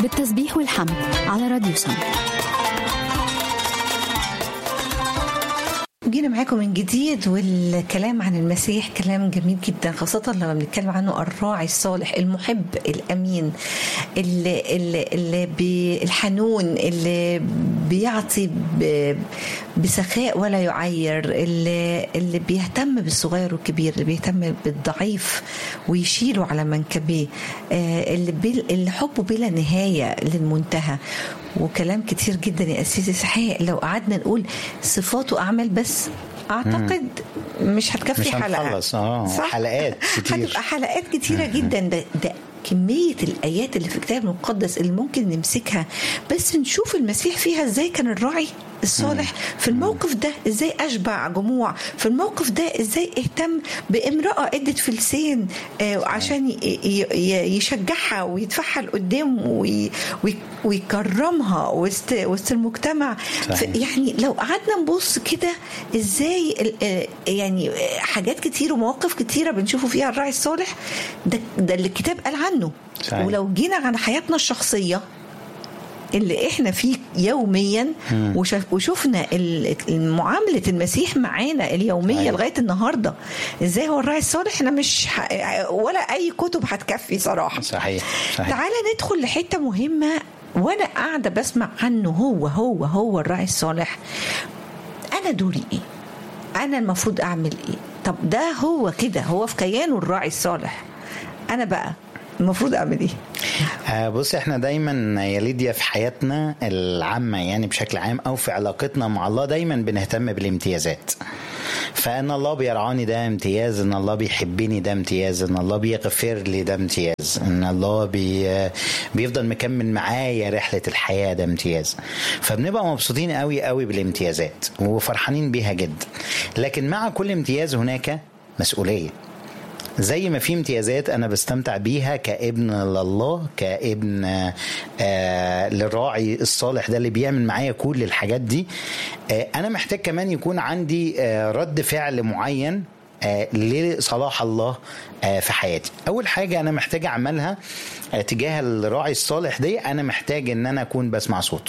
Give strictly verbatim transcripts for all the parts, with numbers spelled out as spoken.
بالتسبيح والحمد على راديو سم. جينا معاكم من جديد، والكلام عن المسيح كلام جميل جدا، خاصة لما بنتكلم عنه الراعي الصالح المحب الأمين اللي, اللي, اللي بي الحنون اللي بيعطي بسخاء ولا يعير، اللي, اللي بيهتم بالصغير والكبير، اللي بيهتم بالضعيف ويشيله على منكبيه، اللي, اللي حبه بلا نهاية للمنتهى. وكلام كتير جدا يا أسيسي صحيح. لو قعدنا نقول صفات وأعمال بس أعتقد مم. مش هتكفي مش حلقات آه. حلقات كتير، هتبقى حلقات كتيرة جدا. ده, ده كمية الآيات اللي في الكتاب المقدس اللي ممكن نمسكها بس نشوف المسيح فيها ازاي كان الراعي الصالح في الموقف ده، ازاي أشبع جموع في الموقف ده، ازاي اهتم بامرأة ادت فلسين عشان يشجعها ويدفعها لقدام ويكرمها وسط المجتمع. يعني لو قعدنا نبص كده ازاي يعني حاجات كتير ومواقف كتيرة بنشوفه فيها الراعي الصالح ده, ده اللي الكتاب قال عنه. صحيح. ولو جينا على حياتنا الشخصية اللي احنا فيه يوميا وشوفنا معاملة المسيح معانا اليومية صحيح. لغاية النهاردة ازاي هو الراعي الصالح، احنا مش ح... ولا اي كتب هتكفي صراحة. صحيح. صحيح. تعالى ندخل لحتة مهمة وانا قاعدة بسمع عنه. هو هو هو الراعي الصالح، انا دوري ايه؟ انا المفروض اعمل ايه؟ طب ده هو كده، هو في كيانه الراعي الصالح، انا بقى المفروض اعمل ايه؟ آه بص، احنا دايما يا ليديا في حياتنا العامة يعني بشكل عام او في علاقتنا مع الله دايما بنهتم بالامتيازات. فان الله بيرعاني ده امتياز، ان الله بيحبني ده امتياز، ان الله بيغفر لي ده امتياز، ان الله بي بيفضل مكمل معايا رحلة الحياة ده امتياز. فبنبقى مبسوطين قوي قوي بالامتيازات وفرحانين بيها جدا. لكن مع كل امتياز هناك مسؤولية. زي ما في امتيازات أنا بستمتع بيها كابن لله، كابن آه للراعي الصالح ده اللي بيعمل معايا كل الحاجات دي، آه أنا محتاج كمان يكون عندي آه رد فعل معين آه لصلاح الله آه في حياتي. أول حاجة أنا محتاج أعملها آه تجاه الراعي الصالح دي، أنا محتاج أن أنا أكون بسمع صوته،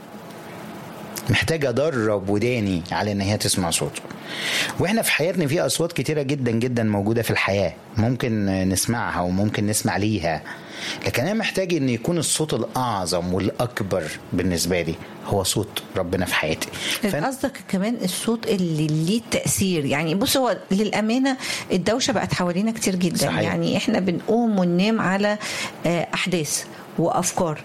محتاج أدرب وداني على أن هي تسمع صوته. وإحنا في حياتنا في أصوات كتيرة جدا جدا موجودة في الحياة، ممكن نسمعها وممكن نسمع ليها، لكن أنا محتاج أن يكون الصوت الأعظم والأكبر بالنسبة لي هو صوت ربنا في حياتي. قصدك كمان الصوت اللي ليه تأثير. يعني بص، هو للأمانة الدوشة بقت حوالينا كتير جدا. صحيح. يعني إحنا بنقوم وننام على أحداث وأفكار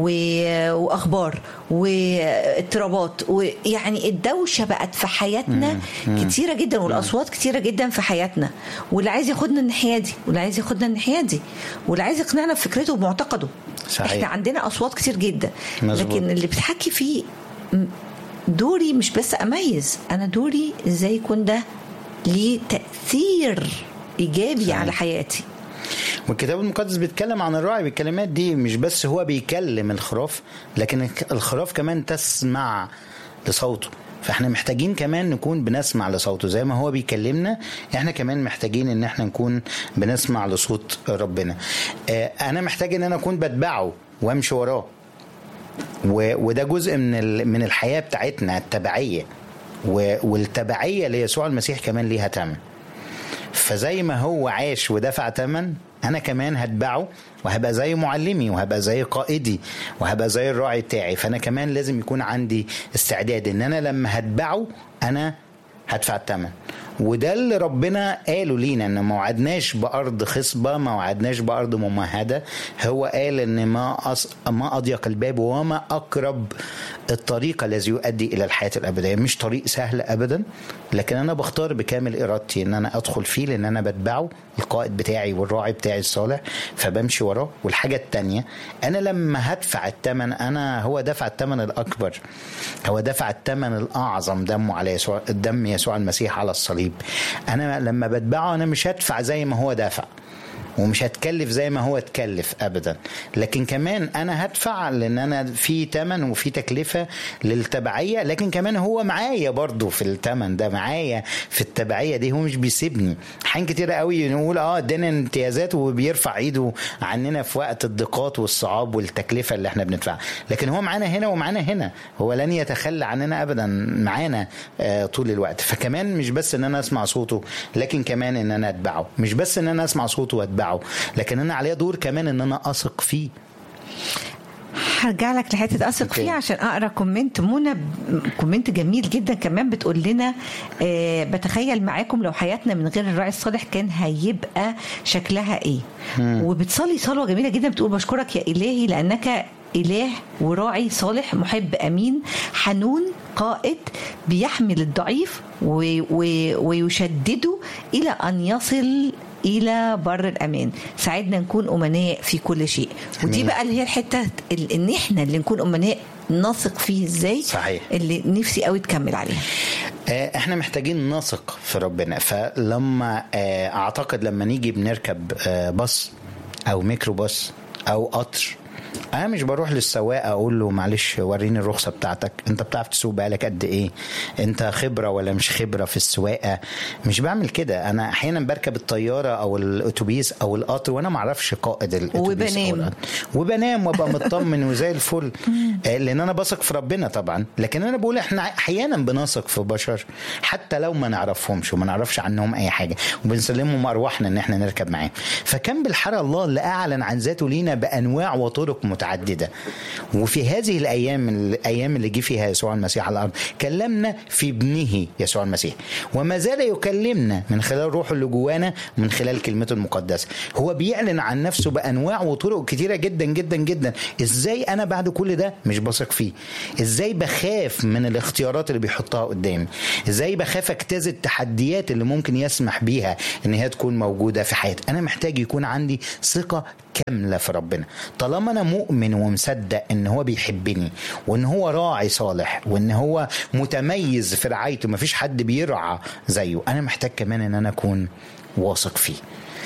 واخبار واضطرابات، ويعني الدوشه بقت في حياتنا كتيره جدا، والاصوات كتيره جدا في حياتنا، واللي عايز ياخدنا الناحيه دي واللي عايز ياخدنا الناحيه دي واللي عايز يقنعنا بفكرته ومعتقده. صحيح. احنا عندنا اصوات كتير جدا. مزبوط. لكن اللي بتحكي فيه دوري مش بس اميز، انا دوري ازاي يكون ده ليه تاثير ايجابي. صحيح. على حياتي. والكتاب المقدس بيتكلم عن الراعي بالكلمات دي، مش بس هو بيكلم الخراف، لكن الخراف كمان تسمع لصوته. فاحنا محتاجين كمان نكون بنسمع لصوته زي ما هو بيكلمنا، احنا كمان محتاجين ان احنا نكون بنسمع لصوت ربنا. اه انا محتاج ان انا اكون بتبعه وامشي وراه، وده جزء من من الحياة بتاعتنا التبعية، والتبعية ليسوع المسيح كمان ليها تمن. فزي ما هو عاش ودفع تمن، أنا كمان هتبعه وهبقى زي معلمي وهبقى زي قائدي وهبقى زي الراعي بتاعي. فأنا كمان لازم يكون عندي استعداد إن أنا لما هتبعه أنا هدفع التمن. وده اللي ربنا قاله لينا، ان ما وعدناش بأرض خصبة، ما وعدناش بأرض ممهدة. هو قال ان ما أص... ما أضيق الباب وما أقرب الطريق الذي يؤدي إلى الحياة الأبدية. مش طريق سهل أبدا، لكن أنا بختار بكامل إرادتي ان أنا أدخل فيه، لأن أنا بتبعه القائد بتاعي والراعي بتاعي الصالح، فبمشي وراه. والحاجة التانية، أنا لما هدفع التمن، أنا هو دفع التمن الأكبر، هو دفع التمن الأعظم، دمه على يسوع، دم يسوع المسيح على الصليب. أنا لما بتبعه أنا مش هدفع زي ما هو دفع، ومش هتكلف زي ما هو اتكلف ابدا، لكن كمان انا هدفع لان انا في تمن وفي تكلفه للتبعيه، لكن كمان هو معايا برضو في التمن ده، معايا في التبعيه دي، هو مش بيسيبني. حين كتير قوي نقول اه ادينا امتيازات وبيرفع ايده عننا في وقت الضيقات والصعاب والتكلفه اللي احنا بندفعها، لكن هو معانا هنا ومعانا هنا، هو لن يتخلى عننا ابدا، معانا آه طول الوقت. فكمان مش بس ان انا اسمع صوته، لكن كمان ان انا اتبعه. مش بس ان انا اسمع صوته واتبعه، لكن انا عليه دور كمان ان انا اثق فيه. هرجع لك لحته اثق فيه عشان اقرا كومنت منى، كومنت جميل جدا كمان بتقول لنا آه بتخيل معاكم لو حياتنا من غير الراعي الصالح كان هيبقى شكلها ايه. مم. وبتصلي صلوه جميله جدا بتقول بشكرك يا الهي لانك إله وراعي صالح محب أمين حنون قائد بيحمل الضعيف ويشدده إلى أن يصل إلى بر الأمان. ساعدنا نكون أمناء في كل شيء. ودي بقى اللي هي الحتة إن إحنا اللي نكون أمناء نثق فيه إزاي. صحيح. اللي نفسي قوي تكمل عليها. احنا محتاجين نثق في ربنا. فلما أعتقد لما نيجي بنركب باص أو ميكروباص أو قطر، انا مش بروح للسواق اقول له معلش وريني الرخصه بتاعتك، انت بتعرف تسوق بقالك قد ايه، انت خبره ولا مش خبره في السواقه. مش بعمل كده. انا احيانا بركب الطياره او الاتوبيس او القطر وانا ما اعرفش قائد الاتوبيس وبنام وبنام وابقى مطمن وزي الفل، لان انا بثق في ربنا طبعا. لكن انا بقول احنا احيانا بنثق في بشر حتى لو ما نعرفهمش وما نعرفش عنهم اي حاجه، وبنسلمهم ارواحنا ان احنا نركب معاهم. فكان بالحرى الله اللي اعلن عن ذاته لينا بانواع وطرق متعدده. وفي هذه الايام الايام اللي جه فيها يسوع المسيح على الارض كلمنا في ابنه يسوع المسيح، وما زال يكلمنا من خلال روحه اللي جوانا، من خلال كلمته المقدسه. هو بيعلن عن نفسه بانواع وطرق كتيره جدا جدا جدا. ازاي انا بعد كل ده مش بثق فيه؟ ازاي بخاف من الاختيارات اللي بيحطها قدامي؟ ازاي بخاف اجتاز التحديات اللي ممكن يسمح بيها ان هي تكون موجوده في حياتي؟ انا محتاج يكون عندي ثقه كامله في ربنا. طالما انا مؤمن ومصدق ان هو بيحبني وان هو راعي صالح وان هو متميز في رعايته، مفيش حد بيرعى زيه، انا محتاج كمان ان انا اكون واثق فيه.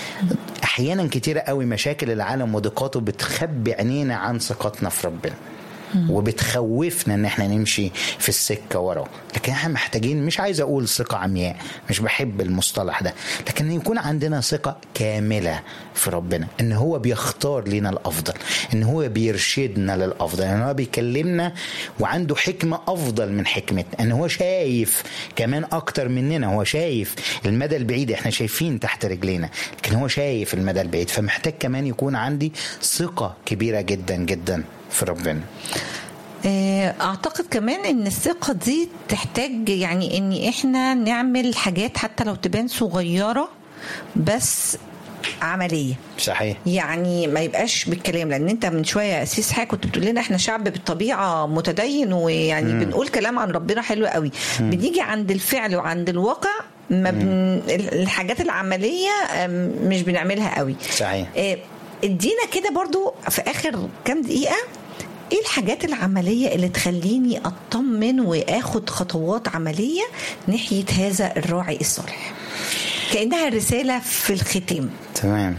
احيانا كتيره قوي مشاكل العالم وضيقاته بتخبي عينينا عن ثقتنا في ربنا وبتخوفنا ان احنا نمشي في السكه وراه. لكن احنا محتاجين، مش عايز اقول ثقه عمياء، مش بحب المصطلح ده، لكن يكون عندنا ثقه كامله في ربنا، ان هو بيختار لنا الافضل، ان هو بيرشدنا للافضل، ان هو بيكلمنا وعنده حكمه افضل من حكمتنا، ان هو شايف كمان اكتر مننا، هو شايف المدى البعيد، احنا شايفين تحت رجلينا لكن هو شايف المدى البعيد. فمحتاج كمان يكون عندي ثقه كبيره جدا جدا في ربنا. اعتقد كمان ان الثقة دي تحتاج يعني ان احنا نعمل حاجات حتى لو تبان صغيرة بس عملية. صحيح. يعني ما يبقاش بالكلام، لان انت من شوية يا أسيس حاجة كنت بتقول لنا احنا شعب بالطبيعة متدين ويعني مم. بنقول كلام عن ربنا حلو قوي، مم. بنيجي عند الفعل وعند الواقع ما بن... الحاجات العملية مش بنعملها قوي. صحيح. ادينا كده برضو في اخر كام دقيقة ايه الحاجات العملية اللي تخليني اطمن واخد خطوات عملية ناحية هذا الراعي الصالح، كأنها رسالة في الختام. تمام.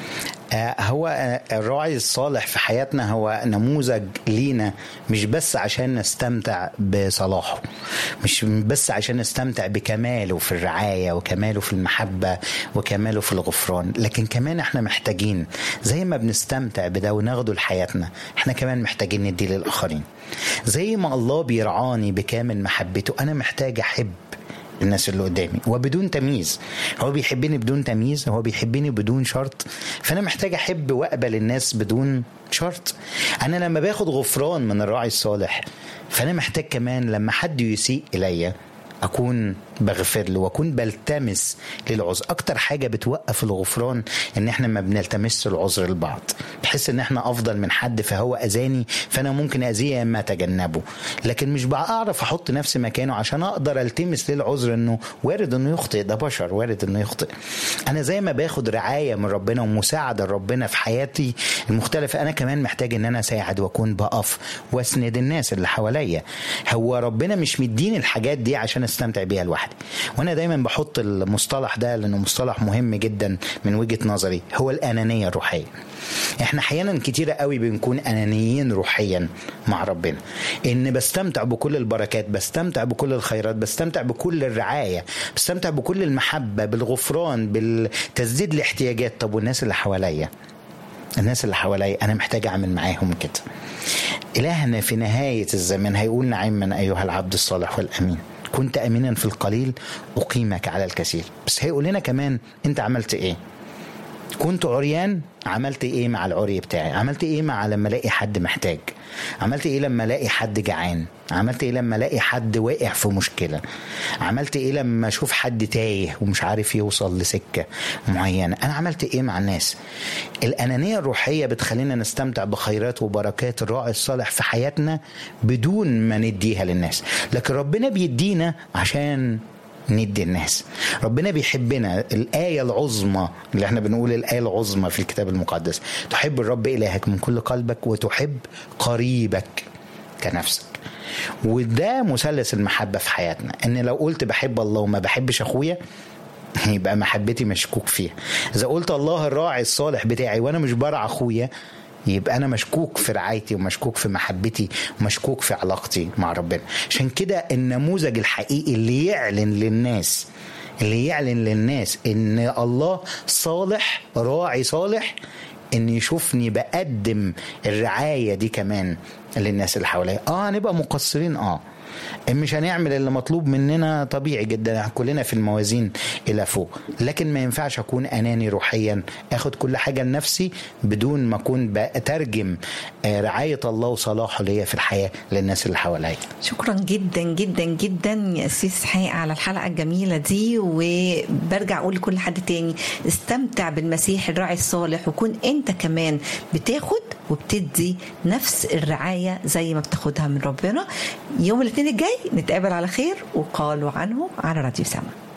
هو الراعي الصالح في حياتنا هو نموذج لينا، مش بس عشان نستمتع بصلاحه، مش بس عشان نستمتع بكماله في الرعاية وكماله في المحبة وكماله في الغفران، لكن كمان احنا محتاجين زي ما بنستمتع بده وناخده لحياتنا، احنا كمان محتاجين ندي للآخرين. زي ما الله بيرعاني بكامل محبته، انا محتاج احب الناس اللي قدامي وبدون تمييز. هو بيحبني بدون تمييز، هو بيحبني بدون شرط، فأنا محتاج أحب وأقبل الناس بدون شرط. أنا لما باخد غفران من الراعي الصالح، فأنا محتاج كمان لما حد يسيء إليا أكون بغفر له وأكون بلتمس للعذر. أكتر حاجة بتوقف الغفران إن إحنا ما بنلتمس العذر لبعض، بحس إن إحنا أفضل من حد فهو أذاني فأنا ممكن أذيه ما أتجنبه، لكن مش بعرف أحط نفسي مكانه عشان أقدر ألتمس للعذر إنه وارد إنه يخطئ، ده بشر وارد إنه يخطئ. أنا زي ما باخد رعاية من ربنا ومساعدة ربنا في حياتي المختلفة، أنا كمان محتاج إن أنا أساعد وأكون بقف وأسند الناس اللي حواليا. هو ربنا مش مديني الحاجات دي عشان استمتع بيها لوحدي. وانا دايما بحط المصطلح ده لانه مصطلح مهم جدا من وجهة نظري، هو الانانية الروحية. احنا احيانا كتيرة قوي بنكون انانيين روحيا مع ربنا، ان بستمتع بكل البركات، بستمتع بكل الخيرات، بستمتع بكل الرعاية، بستمتع بكل المحبة، بالغفران، بالتسديد الاحتياجات. طب والناس اللي حواليا، الناس اللي حواليا انا محتاج اعمل معاهم كده. إلهنا في نهاية الزمان هيقول نعما أيها العبد الصالح والأمين، كنت أمينا في القليل أقيمك على الكثير. بس هيقول لنا كمان أنت عملت إيه؟ كنت عريان، عملت إيه مع العري بتاعي؟ عملت إيه مع لما الاقي حد محتاج؟ عملت إيه لما الاقي حد جعان؟ عملت إيه لما الاقي حد واقع في مشكلة؟ عملت إيه لما أشوف حد تايه ومش عارف يوصل لسكة معينة؟ أنا عملت إيه مع الناس؟ الأنانية الروحية بتخلينا نستمتع بخيرات وبركات الراعي الصالح في حياتنا بدون ما نديها للناس، لكن ربنا بيدينا عشان ندي الناس. ربنا بيحبنا. الآية العظمى اللي احنا بنقول الآية العظمى في الكتاب المقدس، تحب الرب إلهك من كل قلبك وتحب قريبك كنفسك. وده مثلث المحبة في حياتنا، ان لو قلت بحب الله وما بحبش اخويا يبقى محبتي مشكوك فيها. اذا قلت الله الراعي الصالح بتاعي وانا مش برعى اخويا يبقى أنا مشكوك في رعايتي ومشكوك في محبتي ومشكوك في علاقتي مع ربنا. عشان كده النموذج الحقيقي اللي يعلن للناس اللي يعلن للناس إن الله صالح، راعي صالح، إن يشوفني بقدم الرعاية دي كمان للناس اللي حواليا. آه نبقى مقصرين، آه مش هنعمل اللي مطلوب مننا، طبيعي جدا، كلنا في الموازين إلى فوق، لكن ما ينفعش أكون أناني روحيا أخد كل حاجة لنفسي بدون ما أكون بترجم رعاية الله وصلاحه ليا في الحياة للناس اللي حواليا. شكرا جدا جدا جدا يا أسيس حقيقة على الحلقة الجميلة دي. وبرجع أقول لكل حد تاني، استمتع بالمسيح الراعي الصالح، وكون أنت كمان بتاخد وبتدي نفس الرعاية زي ما بتاخدها من ربنا. يوم الاثنين الجاي نتقابل على خير، وقالوا عنه على راديو سما.